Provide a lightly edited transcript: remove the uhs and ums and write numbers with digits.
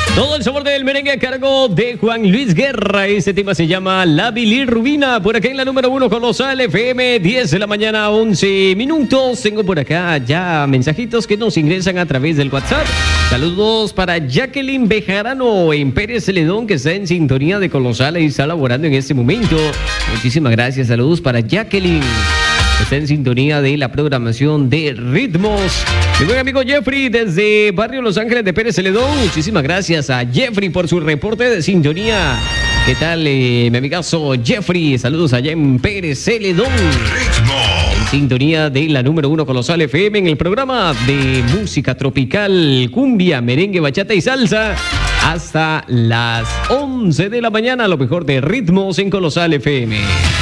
Todo el sabor del merengue a cargo de Juan Luis Guerra. Este tema se llama La Bilirrubina. Por acá en la número 1 Colosal FM, 10 de la mañana, 11 minutos. Tengo por acá ya mensajitos que nos ingresan a través del WhatsApp. Saludos para Jacqueline Bejarano en Pérez Celedón, que está en sintonía de Colosal y está laborando en este momento. Muchísimas gracias. Saludos para Jacqueline. Está en sintonía de la programación de Ritmos. Mi buen amigo Jeffrey desde Barrio Los Ángeles de Pérez Celedón. Muchísimas gracias a Jeffrey por su reporte de sintonía. ¿Qué tal, mi amigazo Jeffrey? Saludos allá en Pérez Celedón. En sintonía de la número 1 Colosal FM en el programa de música tropical, cumbia, merengue, bachata y salsa. Hasta las 11 de la mañana, lo mejor de Ritmos en Colosal FM.